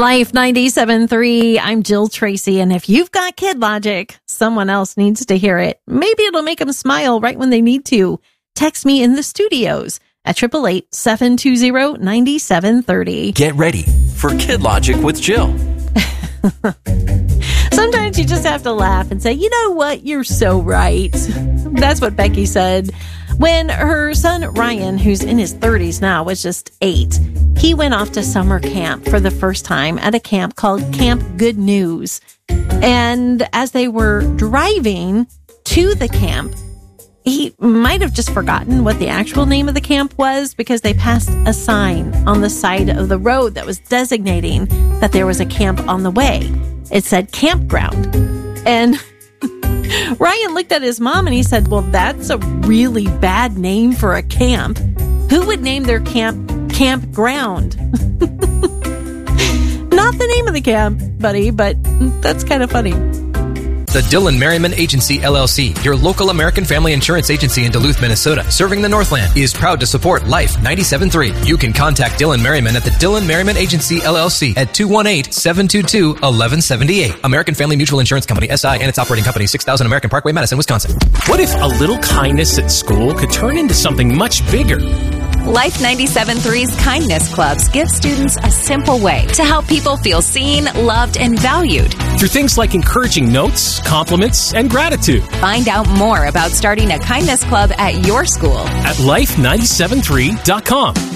Life 97.3, I'm Jill Tracy, and if you've got Kid Logic, someone else needs to hear it. Maybe it'll make them smile right when they need to. Text me in the studios at 888-720-9730. Get ready for Kid Logic with Jill. Sometimes you just have to laugh and say, you know what, you're so right. That's what Becky said when her son Ryan, who's in his 30s now, was just 8. He went off to summer camp for the first time at a camp called Camp Good News. And as they were driving to the camp, he might have just forgotten what the actual name of the camp was because they passed a sign on the side of the road that was designating that there was a camp on the way. It said campground. And Ryan looked at his mom and he said, well, that's a really bad name for a camp. Who would name their camp campground? Not the name of the camp, buddy, but that's kind of funny. The Dylan Merriman Agency, LLC, your local American family insurance agency in Duluth, Minnesota, serving the Northland, is proud to support Life 97.3. You can contact Dylan Merriman at the Dylan Merriman Agency, LLC at 218-722-1178. American Family Mutual Insurance Company, SI, and its operating company, 6000 American Parkway, Madison, Wisconsin. What if a little kindness at school could turn into something much bigger? Life 97.3's Kindness Clubs give students a simple way to help people feel seen, loved, and valued. Through things like encouraging notes, compliments, and gratitude. Find out more about starting a Kindness Club at your school at life973.com.